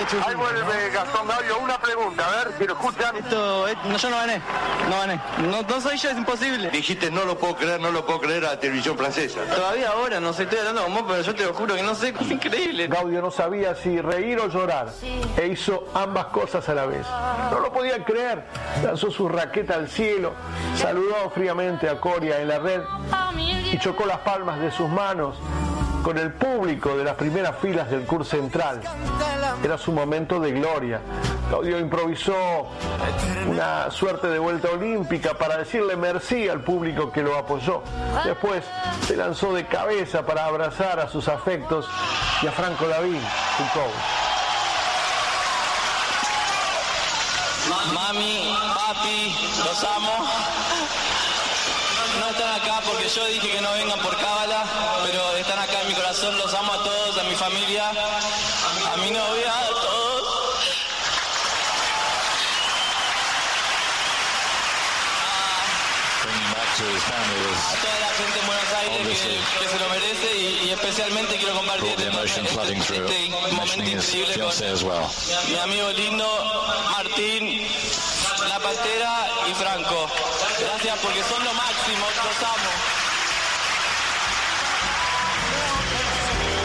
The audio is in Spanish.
Ahí vuelve Gastón Gaudio. Una pregunta, a ver si lo escuchan. No, yo no gané. No soy yo, es imposible. Dijiste no lo puedo creer a la televisión francesa. Todavía ahora, no sé, estoy hablando con vos, pero yo te lo juro que no sé, es increíble. Gaudio no sabía si reír o llorar e hizo ambas cosas a la vez. No lo podía creer. Lanzó su raqueta al cielo, saludó fríamente a Coria en la red y chocó las palmas de sus manos con el público de las primeras filas del Cours Central. Era su momento de gloria. Gaudio improvisó una suerte de vuelta olímpica para decirle merci al público que lo apoyó. Después se lanzó de cabeza para abrazar a sus afectos y a Franco Lavín, su coach. Mami, papi, los amo. No están acá porque yo dije que no vengan por cábala, pero están acá en mi corazón, los amo a todos, a mi familia, a mi novia, a todos. A toda la gente en Buenos Aires que se lo merece y especialmente quiero compartir este momento increíble con mi amigo lindo Martín, La Pantera y Franco. Gracias porque son lo máximo, los amo.